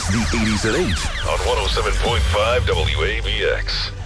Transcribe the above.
It's the 80s at 8 on 107.5 WABX.